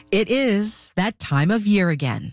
It is that time of year again.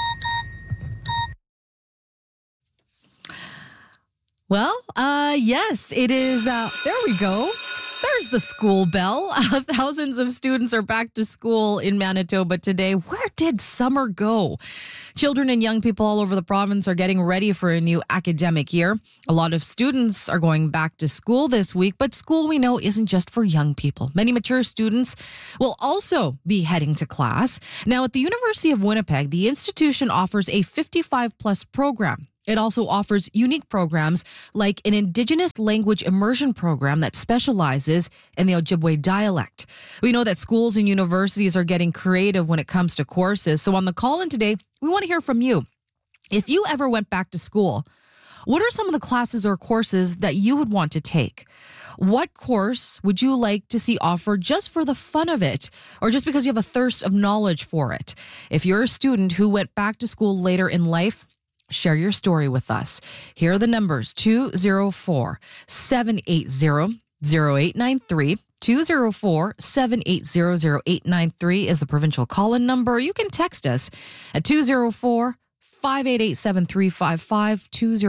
Well, yes, it is. There we go. There's the school bell. Thousands of students are back to school in Manitoba today. Where did summer go? Children and young people all over the province are getting ready for a new academic year. A lot of students are going back to school this week, but school, we know, isn't just for young people. Many mature students will also be heading to class. Now, at the University of Winnipeg, the institution offers a 55-plus program. It also offers unique programs like an Indigenous language immersion program that specializes in the Ojibwe dialect. We know that schools and universities are getting creative when it comes to courses. So on the call-in today, we want to hear from you. If you ever went back to school, what are some of the classes or courses that you would want to take? What course would you like to see offered just for the fun of it, or just because you have a thirst of knowledge for it? If you're a student who went back to school later in life, share your story with us. Here are the numbers: 204-780-0893. 204-780-0893 is the provincial call-in number. You can text us at 204-588-7355,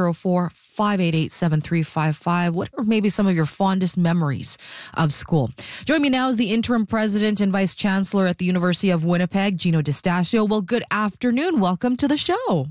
204-588-7355. What are maybe some of your fondest memories of school? Join me now is the interim president and vice chancellor at the University of Winnipeg, Gino D'Eustachio. Well, good afternoon. Welcome to the show.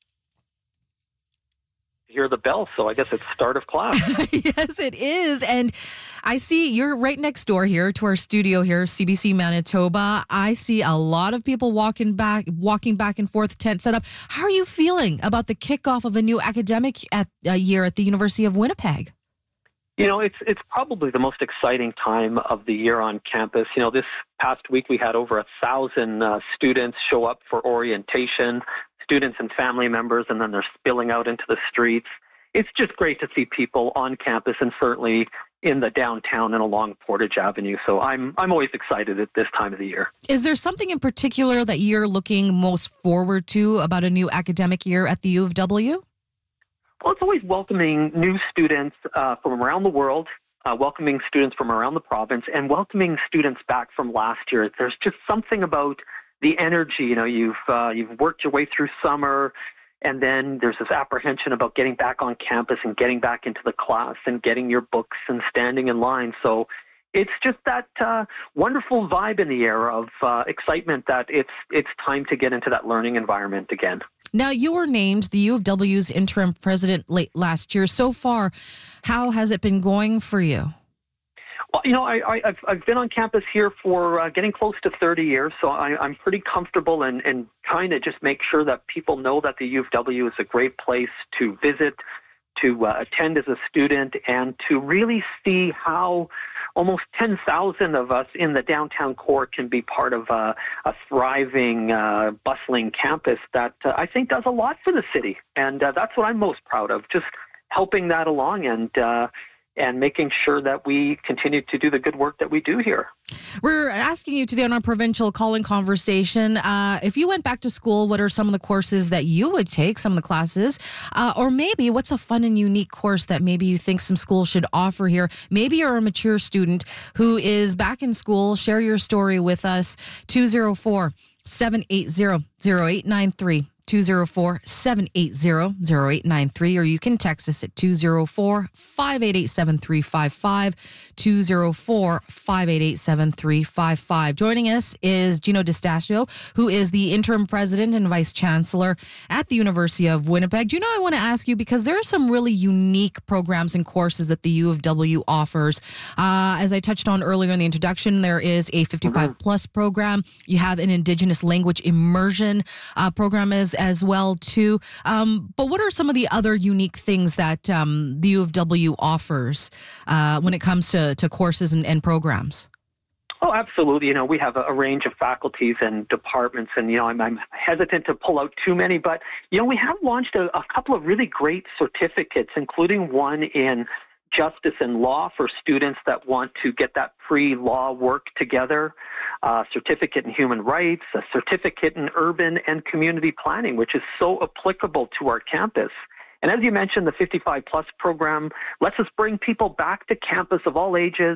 Hear the bell, so I guess it's start of class. Yes, it is. And I see you're right next door here to our studio here, CBC Manitoba. I see a lot of people walking back and forth, tent set up. How are you feeling about the kickoff of a new academic year at the University of Winnipeg? You know, it's probably the most exciting time of the year on campus. You know, this past week we had over 1,000 students show up for orientation, students and family members, and then they're spilling out into the streets. It's just great to see people on campus and certainly in the downtown and along Portage Avenue. So I'm always excited at this time of the year. Is there something in particular that you're looking most forward to about a new academic year at the U of W? Well, it's always welcoming new students from around the world, welcoming students from around the province, and welcoming students back from last year. There's just something about the energy. You know, you've worked your way through summer, and then there's this apprehension about getting back on campus and getting back into the class and getting your books and standing in line. So it's just that wonderful vibe in the air of excitement that it's time to get into that learning environment again. Now, you were named the U of W's interim president late last year. So far, how has it been going for you? Well, you know, I've been on campus here for getting close to 30 years, so I'm pretty comfortable and trying to just make sure that people know that the U of W is a great place to visit, to attend as a student, and to really see how almost 10,000 of us in the downtown core can be part of a thriving, bustling campus that I think does a lot for the city. And that's what I'm most proud of, just helping that along and making sure that we continue to do the good work that we do here. We're asking you today on our provincial call-in conversation, if you went back to school, what are some of the courses that you would take, some of the classes? Or maybe what's a fun and unique course that maybe you think some schools should offer here? Maybe you're a mature student who is back in school. Share your story with us. 204-780-0893. 204-780-0893, or you can text us at 204-588-7355, 204-588-7355. Joining us is Gino D'Eustachio, who is the interim president and vice chancellor at the University of Winnipeg. Gino, I want to ask you, because there are some really unique programs and courses that the U of W offers. As I touched on earlier in the introduction, there is a 55-plus program. You have an Indigenous language immersion program as well too. But what are some of the other unique things that the U of W offers when it comes to courses and programs? Oh, absolutely. You know, we have a range of faculties and departments, and, you know, I'm hesitant to pull out too many, but, you know, we have launched a couple of really great certificates, including one in justice and law for students that want to get that pre-law work together, a certificate in human rights, a certificate in urban and community planning, which is so applicable to our campus. And as you mentioned, the 55 Plus program lets us bring people back to campus of all ages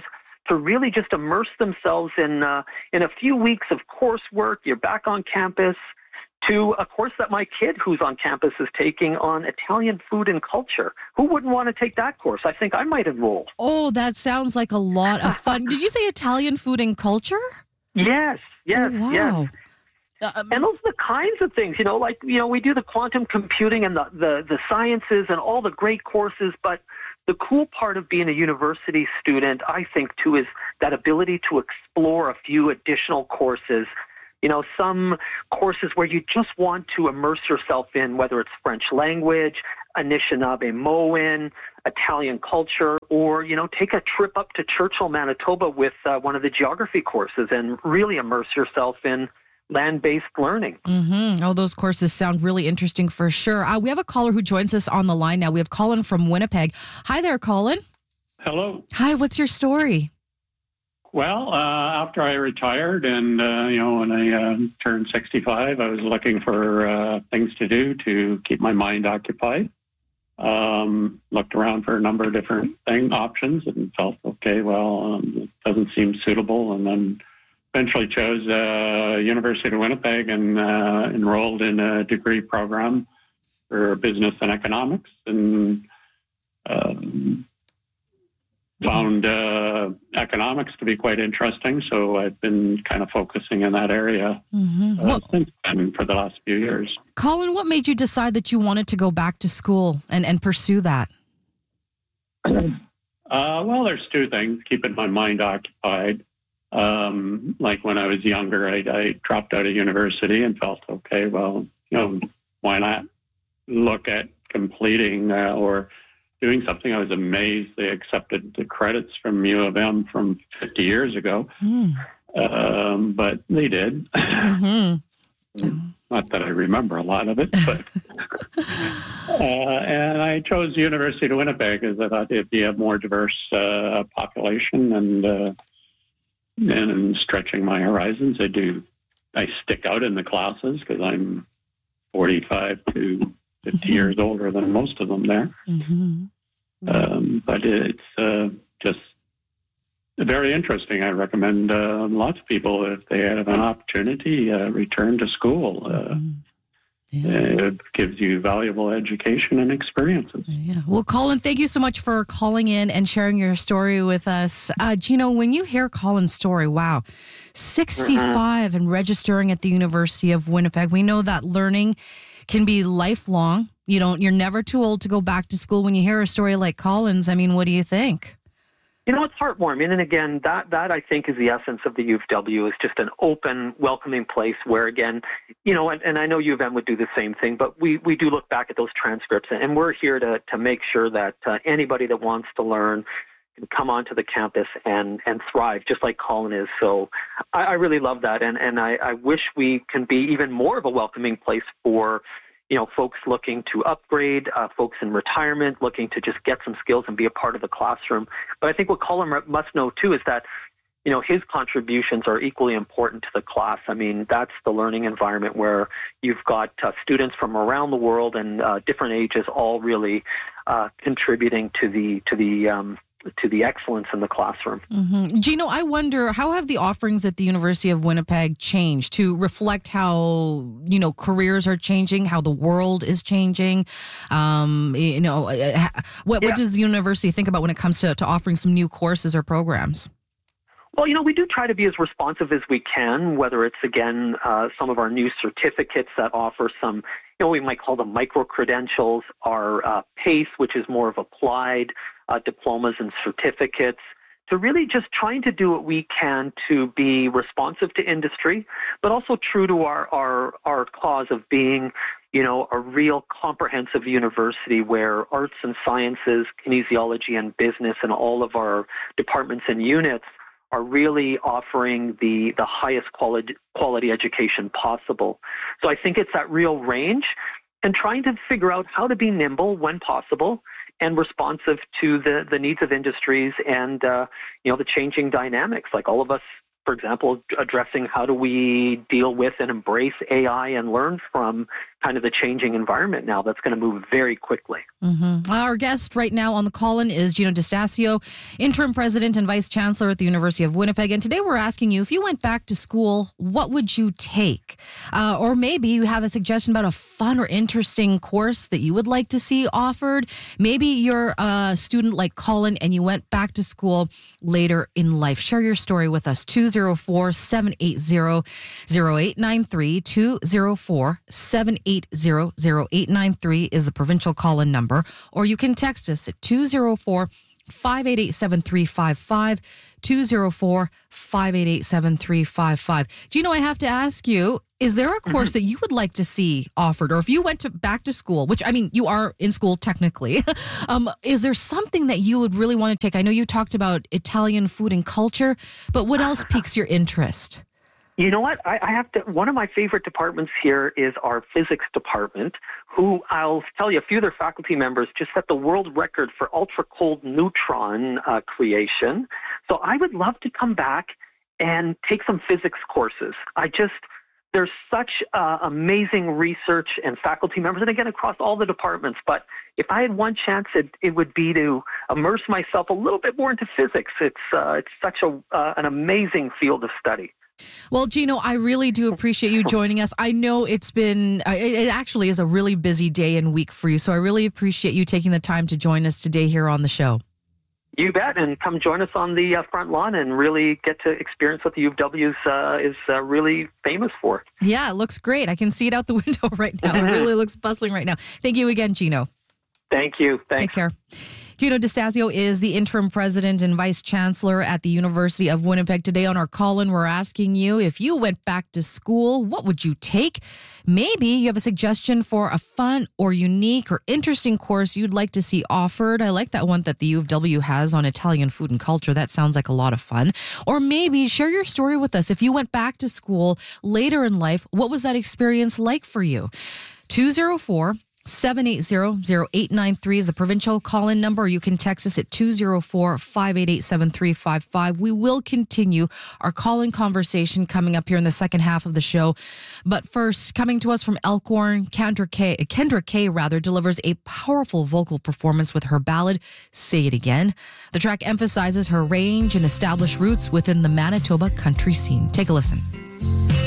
to really just immerse themselves in a few weeks of coursework. You're back on campus, to a course that my kid who's on campus is taking on Italian food and culture. Who wouldn't want to take that course? I think I might enroll. Oh, that sounds like a lot of fun. Did you say Italian food and culture? Yes, Oh, wow. yes. And those are the kinds of things, we do the quantum computing and the sciences and all the great courses, but the cool part of being a university student, I think, too, is that ability to explore a few additional courses. Some courses where you just want to immerse yourself in, whether it's French language, Anishinaabe-Moan, Italian culture, or, take a trip up to Churchill, Manitoba with one of the geography courses and really immerse yourself in land-based learning. Mm-hmm. Oh, those courses sound really interesting for sure. We have a caller who joins us on the line now. We have Colin from Winnipeg. Hi there, Colin. Hello. Hi, what's your story? Well, after I retired and, when I turned 65, I was looking for things to do to keep my mind occupied. Looked around for a number of different options and felt, okay, it doesn't seem suitable. And then eventually chose University of Winnipeg and enrolled in a degree program for business and economics and found economics to be quite interesting, so I've been kind of focusing in that area since then for the last few years. Colin, what made you decide that you wanted to go back to school and pursue that? Well, there's two things. Keeping my mind occupied. Like when I was younger, I dropped out of university and felt, okay, why not look at completing or doing something. I was amazed they accepted the credits from U of M from 50 years ago, but they did. Mm-hmm. Not that I remember a lot of it, but and I chose the University of Winnipeg because I thought it'd be a more diverse population and stretching my horizons. I stick out in the classes because I'm 45 to 50 years older than most of them there. Mm-hmm. But it's just very interesting. I recommend lots of people, if they have an opportunity, return to school. It gives you valuable education and experiences. Yeah. Well, Colin, thank you so much for calling in and sharing your story with us. Gino, when you hear Colin's story, wow, 65 and registering at the University of Winnipeg, we know that learning can be lifelong. You're never too old to go back to school. When you hear a story like Colin's, what do you think? It's heartwarming. And again, that I think is the essence of the U of W, is just an open, welcoming place where, again, and I know U of M would do the same thing, but we do look back at those transcripts, and we're here to make sure that anybody that wants to learn can come onto the campus and thrive, just like Colin is. So I really love that. And I wish we can be even more of a welcoming place for folks looking to upgrade, folks in retirement looking to just get some skills and be a part of the classroom. But I think what Colin must know, too, is that, his contributions are equally important to the class. That's the learning environment where you've got students from around the world and different ages all really contributing to the excellence in the classroom. Mm-hmm. Gino, I wonder, how have the offerings at the University of Winnipeg changed to reflect how, careers are changing, how the world is changing? What does the university think about when it comes to offering some new courses or programs? Well, we do try to be as responsive as we can, whether it's, again, some of our new certificates that offer some, we might call them micro-credentials, our PACE, which is more of applied diplomas and certificates, to really just trying to do what we can to be responsive to industry, but also true to our cause of being, a real comprehensive university where arts and sciences, kinesiology and business and all of our departments and units are really offering the highest quality education possible. So I think it's that real range and trying to figure out how to be nimble when possible and responsive to the needs of industries and, the changing dynamics. Like all of us, for example, addressing how do we deal with and embrace AI and learn from kind of the changing environment now that's going to move very quickly. Mm-hmm. Our guest right now on the call-in is Gino D'Estasio, interim president and vice chancellor at the University of Winnipeg. And today we're asking you, if you went back to school, what would you take? Or maybe you have a suggestion about a fun or interesting course that you would like to see offered. Maybe you're a student like Colin and you went back to school later in life. Share your story with us. 204-780-0893. 204-780-0893 is the provincial call-in number. Or you can text us at 204-588-7355, 204-588-7355. Gino, I have to ask you, is there a course that you would like to see offered? Or if you went back to school, which, I mean, you are in school technically, is there something that you would really want to take? I know you talked about Italian food and culture, but what else piques your interest? You know what? I have to. One of my favorite departments here is our physics department, who I'll tell you, a few of their faculty members just set the world record for ultra cold neutron creation. So I would love to come back and take some physics courses. There's such amazing research and faculty members, and again, across all the departments. But if I had one chance, it would be to immerse myself a little bit more into physics. It's such an amazing field of study. Well, Gino, I really do appreciate you joining us. I know it actually is a really busy day and week for you, so I really appreciate you taking the time to join us today here on the show. You bet, and come join us on the front lawn and really get to experience what the U of W is really famous for. Yeah, it looks great. I can see it out the window right now. It really looks bustling right now. Thank you again, Gino. Thank you. Thanks. Take care. Gino D'Estasio is the interim president and vice chancellor at the University of Winnipeg. Today on our call-in, we're asking you, if you went back to school, what would you take? Maybe you have a suggestion for a fun or unique or interesting course you'd like to see offered. I like that one that the U of W has on Italian food and culture. That sounds like a lot of fun. Or maybe share your story with us. If you went back to school later in life, what was that experience like for you? 204-780-0893 is the provincial call-in number. You can text us at 204-588-7355. We will continue our call-in conversation coming up here in the second half of the show. But first, coming to us from Elkhorn, Kendra Kay delivers a powerful vocal performance with her ballad, Say It Again. The track emphasizes her range and established roots within the Manitoba country scene. Take a listen.